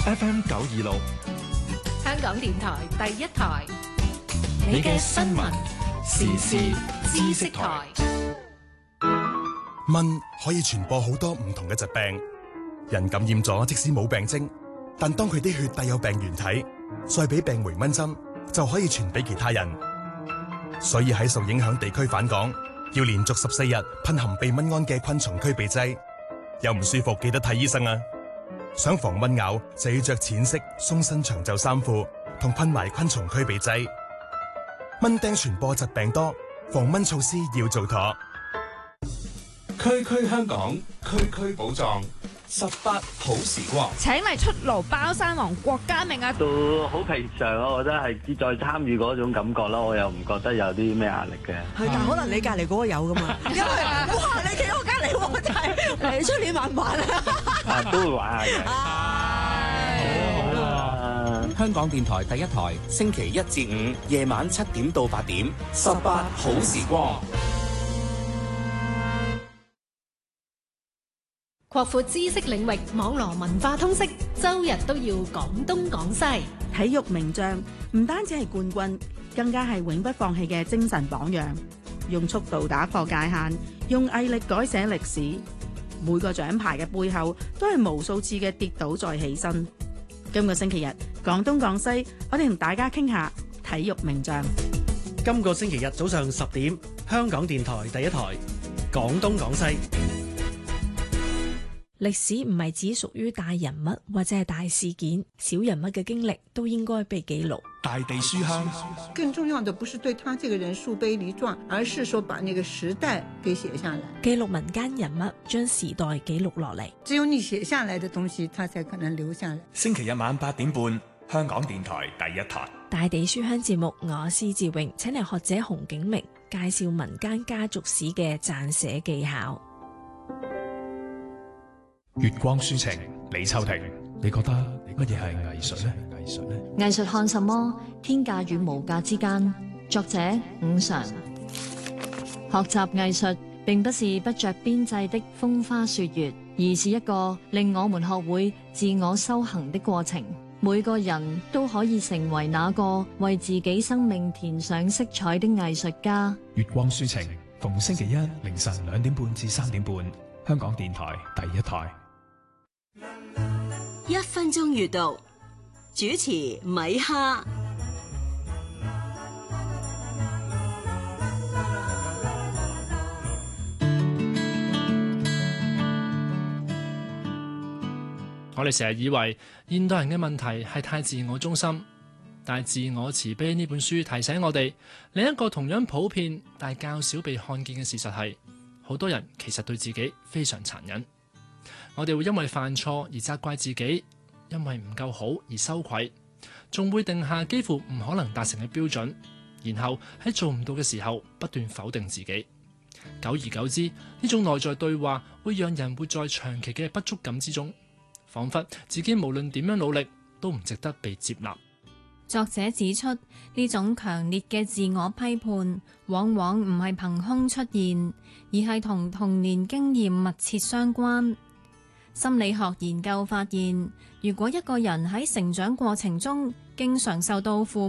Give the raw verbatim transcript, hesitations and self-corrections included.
F M 九二六， 香港電台第一台， 你嘅新聞時事知識台。 蚊可以傳播好多唔同嘅疾病，人感染咗即使冇病徵，但當佢啲血帶有病原體，再俾病回蚊針，就可以傳俾其他人。所以喺受影響地區返港，要連續十四日噴含避蚊胺嘅昆蟲驅避劑。有唔舒服記得睇醫生啊！想防蚊咬就要着淺色鬆身長袖衫褲，同噴埋昆蟲驅避劑。蚊叮傳播疾病多，防蚊措施要做妥。 區區香港，區區寶藏，十八好時光。 請嚟出爐包山王郭家明啊！ 都好平常啊，我覺得係志在參與嗰種感覺啦，我又唔覺得有啲咩壓力嘅。 係，但可能你隔離嗰個有噶嘛？因為哇，你企我隔離喎，真係你出年玩唔玩啊？ 啊，都會玩下嘅。 好啊！香港電台第一台，星期一至五夜晚七點到八點，十八好時光。 擴闊知識領域，網羅文化通識，周日都要講東講西。 體育名將唔單止係冠軍，更加係永不放棄嘅精神榜樣。用速度打破界限，用毅力改寫歷史。每個獎牌嘅背後，都係無數次嘅跌倒再起身。今個星期日，講東講西，我哋同大家傾下體育名將。 今個星期日早上十點，香港電台第一台，講東講西。 歷史唔係只屬於大人物或者係大事件，小人物嘅經歷都應該被記錄。 大地書香， 更重要的不是對他這個人樹碑立傳，而是說把那個時代給寫下來， 記錄民間人物，將時代記錄落嚟。 只有你寫下來的東西，它才可能留下來。 星期日晚八點半，香港電台第一台。 大地書香節目，我施志榮請嚟學者洪景明介紹民間家族史嘅撰寫技巧。 月光書情，李秋婷，你覺得乜嘢係藝術呢？藝術呢？ 藝術看什麼？天價與無價之間。作者伍常。學習藝術並不是不着邊際的風花雪月，而是一個令我們學會自我修行的過程。每個人都可以成為那個為自己生命填上色彩的藝術家。 月光書情，逢星期一凌晨兩點半至三點半，香港電台第一台。 一分鐘閱讀，主持米哈。 我哋成日以為現代人嘅問題係太自我中心，但係自我慈悲呢本書提醒我哋，另一個同樣普遍但係較少被看見嘅事實係，好多人其實對自己非常殘忍。我哋會因為犯錯而責怪自己，因為唔夠好而羞愧，仲會定下幾乎唔可能達成嘅標準，然後喺做唔到嘅時候不斷否定自己。久而久之，呢種內在對話會讓人活在長期嘅不足感之中，彷彿自己無論點樣努力都唔值得被接納。 作者指出，呢種強烈嘅自我批判往往唔係憑空出現，而係同童年經驗密切相關。心理學研究發現，如果一個人喺成長過程中經常受到父